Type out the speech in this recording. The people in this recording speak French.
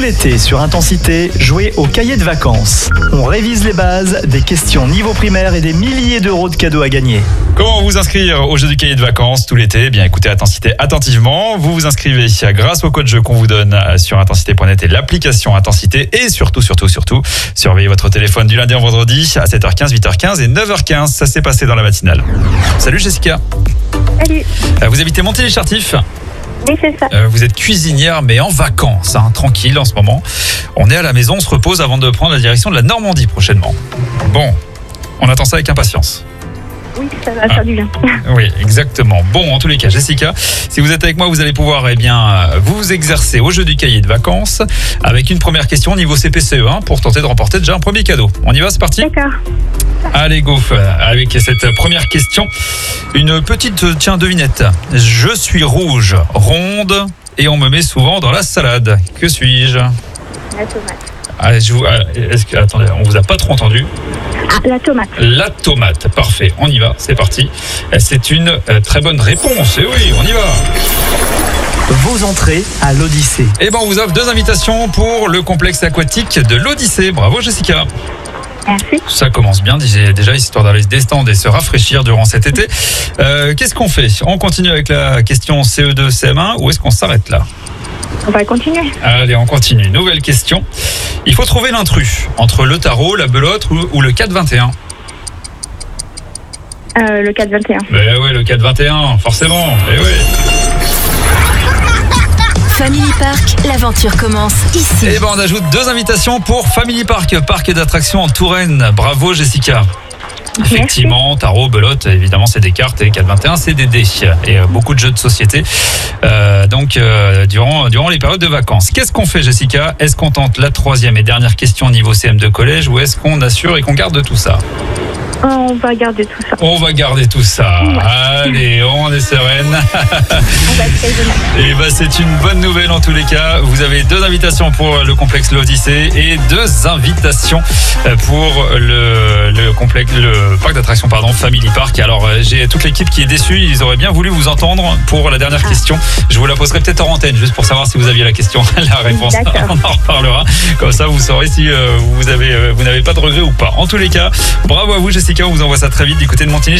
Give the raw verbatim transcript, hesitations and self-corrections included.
l'été, sur Intensité, jouez au cahier de vacances. On révise les bases, des questions niveau primaire et des milliers d'euros de cadeaux à gagner. Comment vous inscrire au jeu du cahier de vacances tout l'été? Eh bien, écoutez Intensité attentivement. Vous vous inscrivez grâce au code jeu qu'on vous donne sur intensité point net et l'application Intensité. Et surtout, surtout, surtout, surveillez votre téléphone du lundi au vendredi à sept heures quinze, huit heures quinze et neuf heures quinze. Ça s'est passé dans la matinale. Salut Jessica. Salut. Vous habitez Montier-les-Chartifs? Oui, c'est ça. Euh, vous êtes cuisinière, mais en vacances, hein, tranquille en ce moment. On est à la maison, on se repose avant de prendre la direction de la Normandie prochainement. Bon, on attend ça avec impatience. Oui, ça va faire du bien. Oui, exactement. Bon, en tous les cas, Jessica, si vous êtes avec moi, vous allez pouvoir eh bien, vous exercer au jeu du cahier de vacances avec une première question au niveau C P C E hein, pour tenter de remporter déjà un premier cadeau. On y va, c'est parti ? D'accord. Allez, go, avec cette première question. Une petite, tiens, devinette. Je suis rouge, ronde et on me met souvent dans la salade. Que suis-je ? La tomate. Ah, je vous, est-ce que, attendez, on vous a pas trop entendu. Ah, la tomate. La tomate, parfait, on y va, c'est parti. C'est une euh, très bonne réponse, et oui, on y va. Vos entrées à l'Odyssée. Et ben, on vous offre deux invitations pour le complexe aquatique de l'Odyssée. Bravo Jessica. Merci. Ça commence bien, déjà, histoire d'aller se détendre et se rafraîchir durant cet été. Euh, qu'est-ce qu'on fait ? On continue avec la question C E deux, C M un ou est-ce qu'on s'arrête là ? On va continuer. Allez, on continue. Nouvelle question. Il faut trouver l'intrus entre le tarot, la belote ou, ou le quatre vingt et un. Euh, le quatre vingt et un. Ben ouais, le quatre vingt et un, forcément. Eh ouais. Family Park, l'aventure commence ici. Et ben on ajoute deux invitations pour Family Park, parc d'attractions en Touraine. Bravo Jessica. Effectivement, tarot, belote, évidemment c'est des cartes et quatre vingt et un c'est des dés et euh, beaucoup de jeux de société euh, donc euh, durant, durant les périodes de vacances. Qu'est-ce qu'on fait Jessica ? Est-ce qu'on tente la troisième et dernière question au niveau C M deux collège ou est-ce qu'on assure et qu'on garde tout ça ? On va garder tout ça. On va garder tout ça. Ouais. Allez, on est sereine. On va être raisonnable. Et bah c'est une bonne nouvelle en tous les cas. Vous avez deux invitations pour le complexe l'Odyssée et deux invitations pour le, le complexe, le parc d'attractions pardon, Family Park. Alors j'ai toute l'équipe qui est déçue. Ils auraient bien voulu vous entendre pour la dernière ah. question. Je vous la poserai peut-être en antenne juste pour savoir si vous aviez la question, la réponse. D'accord. On en reparlera. Comme ça vous saurez si vous avez, vous n'avez pas de regret ou pas. En tous les cas, bravo à vous Jessica. On vous envoie ça très vite du côté de Montigny.